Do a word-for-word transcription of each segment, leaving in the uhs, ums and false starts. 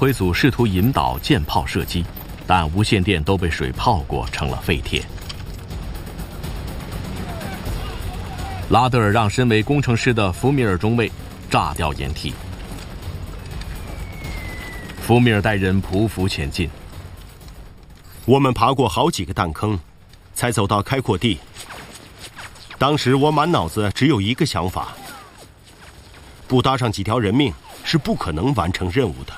挥组试图引导舰炮射击，但无线电都被水泡过，成了废铁。拉德尔让身为工程师的福米尔中尉炸掉掩体，福米尔带人匍匐前进。 我们爬过好几个弹坑，才走到开阔地。当时我满脑子只有一个想法：不搭上几条人命是不可能完成任务的。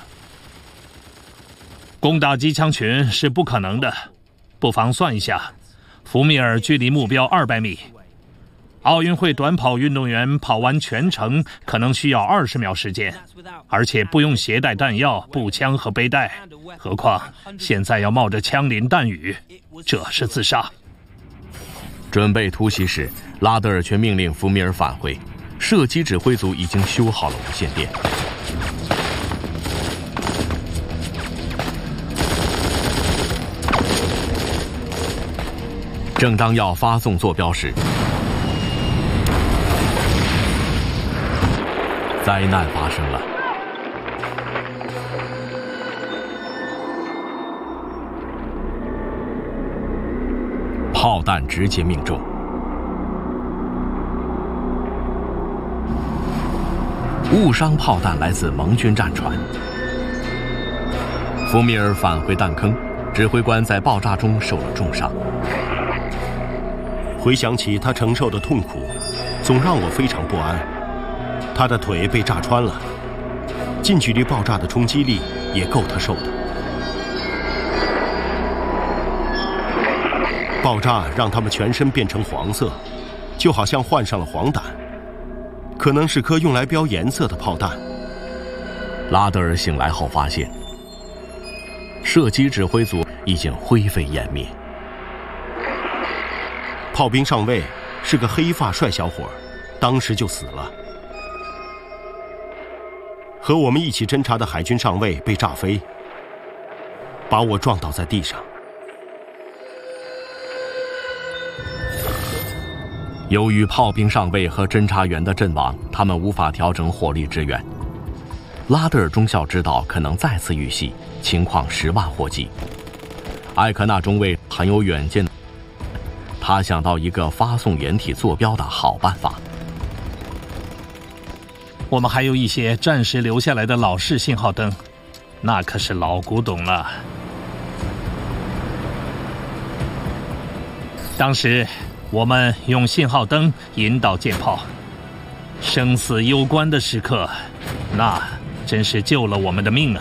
攻打机枪群是不可能的，不妨算一下，福米尔距离目标二百米。奥运会短跑运动员跑完全程可能需要二十秒时间，而且不用携带弹药、步枪和背带，何况现在要冒着枪林弹雨，这是自杀。 准备突袭时，拉德尔却命令福米尔返回，射击指挥组已经修好了无线电。正当要发送坐标时，灾难发生了。炮弹直接命中，误伤炮弹来自盟军战船。福米尔返回弹坑，指挥官在爆炸中受了重伤。 回想起他承受的痛苦，总让我非常不安。他的腿被炸穿了，近距离爆炸的冲击力也够他受的。爆炸让他们全身变成黄色，就好像患上了黄疸，可能是颗用来标颜色的炮弹。 拉德尔醒来后发现，射击指挥组已经灰飞烟灭。 炮兵上尉是个黑发帅小伙，当时就死了。和我们一起侦察的海军上尉被炸飞，把我撞倒在地上。 由于炮兵上尉和侦察员的阵亡，他们无法调整火力支援。拉德尔中校知道可能再次遇袭，情况十万火急。艾克纳中尉很有远见，他想到一个发送掩体坐标的好办法。 我们还有一些暂时留下来的老式信号灯，那可是老古董了。当时我们用信号灯引导舰炮，生死攸关的时刻，那真是救了我们的命啊！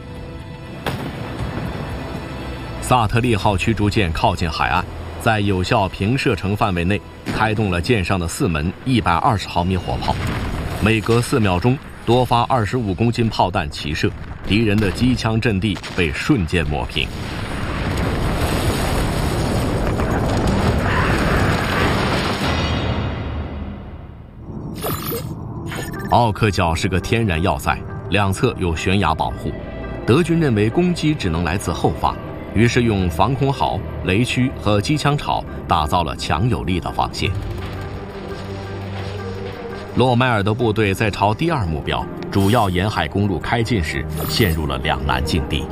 萨特利号驱逐舰靠近海岸，在有效平射程范围内开动了舰上的四门一百二十毫米火炮，每隔四秒钟多发二十五公斤炮弹齐射，敌人的机枪阵地被瞬间抹平。奥克角是个天然要塞，两侧有悬崖保护。德军认为攻击只能来自后方，于是用防空壕、雷区和机枪巢打造了强有力的防线。洛迈尔的部队在朝第二目标主要沿海公路开进时，陷入了两难境地。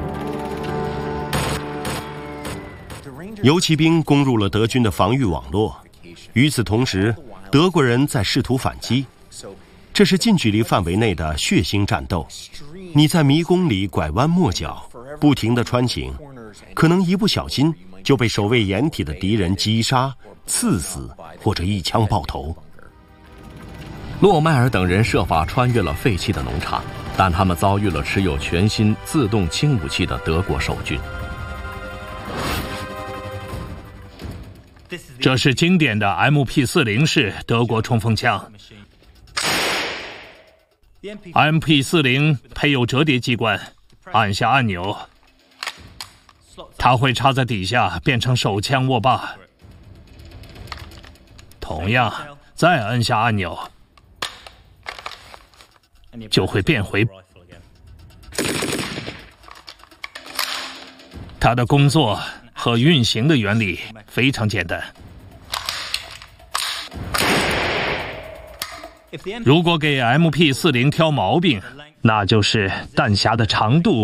游骑兵攻入了德军的防御网络，与此同时，德国人在试图反击。这是近距离范围内的血腥战斗，你在迷宫里拐弯抹角，不停地穿行，可能一不小心就被守卫掩体的敌人击杀、刺死，或者一枪爆头。 洛迈尔等人设法穿越了废弃的农场，但他们遭遇了持有全新自动轻武器的德国守军。 这是经典的 M P 四零 式德国冲锋枪。M P 四零 配有折叠机关，按下按钮，它会插在底下变成手枪握把。同样，再按下按钮，就会变回。它的工作和运行的原理非常简单。如果给 M P 四零 挑毛病，那就是弹匣的长度